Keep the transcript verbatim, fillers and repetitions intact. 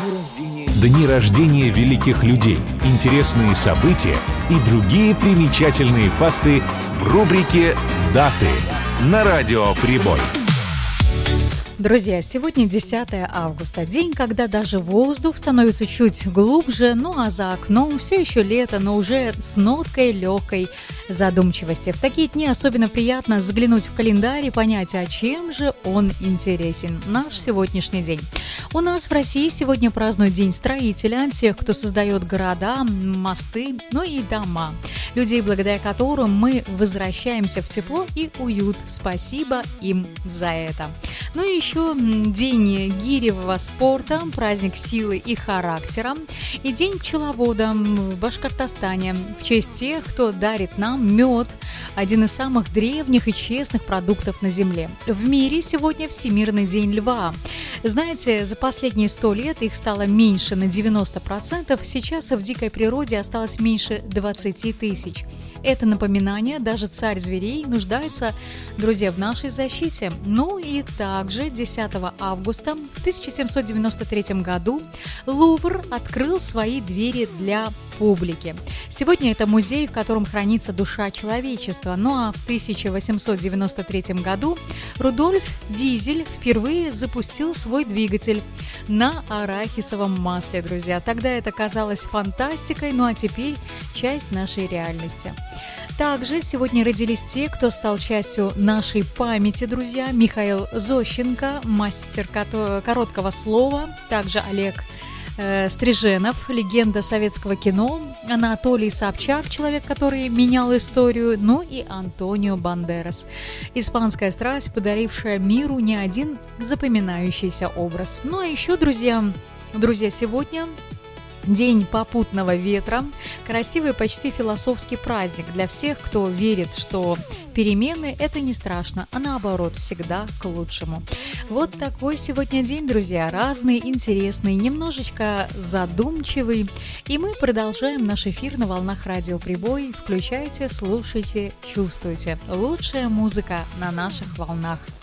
Дни рождения великих людей, интересные события и другие примечательные факты в рубрике «Даты» на Радио Прибой. Друзья, сегодня десятое августа, день, когда даже воздух становится чуть глубже, ну а за окном все еще лето, но уже с ноткой легкой задумчивости. В такие дни особенно приятно заглянуть в календарь и понять, а чем же он интересен, наш сегодняшний день. У нас в России сегодня празднуют День строителя, тех, кто создает города, мосты, ну и дома. Людей, благодаря которым мы возвращаемся в тепло и уют. Спасибо им за это. Ну и еще День гиревого спорта, праздник силы и характера, и День пчеловода в Башкортостане в честь тех, кто дарит нам мед, один из самых древних и честных продуктов на земле. В мире сегодня Всемирный день льва. Знаете, за последние сто лет их стало меньше на девяносто процентов, сейчас в дикой природе осталось меньше двадцать тысяч. Это напоминание, даже царь зверей нуждается, друзья, в нашей защите. Ну и также десятого августа в тысяча семьсот девяносто третьем году Лувр открыл свои двери для публики. Сегодня это музей, в котором хранится душа человечества. Ну а в тысяча восемьсот девяносто третьем году Рудольф Дизель впервые запустил свой двигатель на арахисовом масле, друзья. Тогда это казалось фантастикой, ну а теперь часть нашей реальности. Также сегодня родились те, кто стал частью нашей памяти, друзья. Михаил Зощенко, мастер короткого слова, также Олег э, Стриженов, легенда советского кино, Анатолий Собчак, человек, который менял историю, ну и Антонио Бандерас, испанская страсть, подарившая миру не один запоминающийся образ. Ну а еще, друзья, друзья, сегодня День попутного ветра, красивый, почти философский праздник для всех, кто верит, что перемены – это не страшно, а наоборот, всегда к лучшему. Вот такой сегодня день, друзья, разный, интересный, немножечко задумчивый. И мы продолжаем наш эфир на волнах Радио Прибой. Включайте, слушайте, чувствуйте. Лучшая музыка на наших волнах.